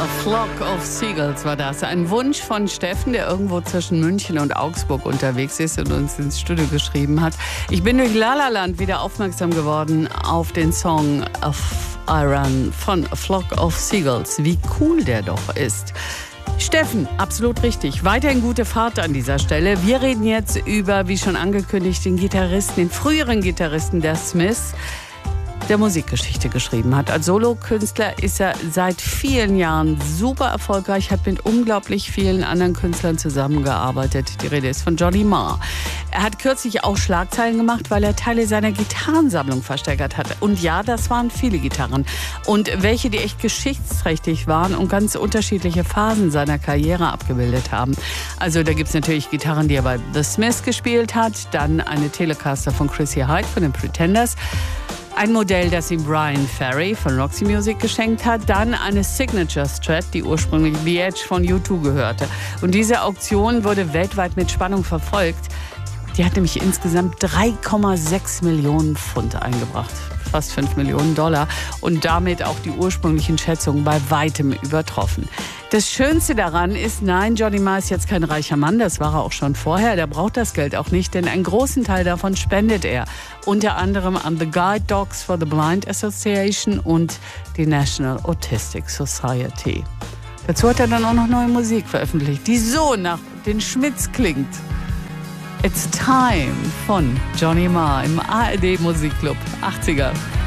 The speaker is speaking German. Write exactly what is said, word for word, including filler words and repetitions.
Flock of Seagulls war das. Ein Wunsch von Steffen, der irgendwo zwischen München und Augsburg unterwegs ist und uns ins Studio geschrieben hat. Ich bin durch La La Land wieder aufmerksam geworden auf den Song of Iron von A Flock of Seagulls. Wie cool der doch ist. Steffen, absolut richtig. Weiterhin gute Fahrt an dieser Stelle. Wir reden jetzt über, wie schon angekündigt, den Gitarristen, den früheren Gitarristen der Smiths, der Musikgeschichte geschrieben hat. Als Solokünstler ist er seit vielen Jahren super erfolgreich, hat mit unglaublich vielen anderen Künstlern zusammengearbeitet. Die Rede ist von Johnny Marr. Er hat kürzlich auch Schlagzeilen gemacht, weil er Teile seiner Gitarrensammlung versteigert hat. Und ja, das waren viele Gitarren. Und welche, die echt geschichtsträchtig waren und ganz unterschiedliche Phasen seiner Karriere abgebildet haben. Also da gibt es natürlich Gitarren, die er bei The Smiths gespielt hat. Dann eine Telecaster von Chrissy Hynde von den Pretenders. Ein Modell, das ihm Brian Ferry von Roxy Music geschenkt hat. Dann eine Signature Strat, die ursprünglich The Edge von U zwei gehörte. Und diese Auktion wurde weltweit mit Spannung verfolgt. Die hat nämlich insgesamt drei Komma sechs Millionen Pfund eingebracht. Fast fünf Millionen Dollar. Und damit auch die ursprünglichen Schätzungen bei weitem übertroffen. Das Schönste daran ist, nein, Johnny Marr ist jetzt kein reicher Mann, das war er auch schon vorher. Der braucht das Geld auch nicht, denn einen großen Teil davon spendet er. Unter anderem an The Guide Dogs for the Blind Association und die National Autistic Society. Dazu hat er dann auch noch neue Musik veröffentlicht, die so nach den Schmitz klingt. It's Time von Johnny Marr im A R D Musikclub achtziger.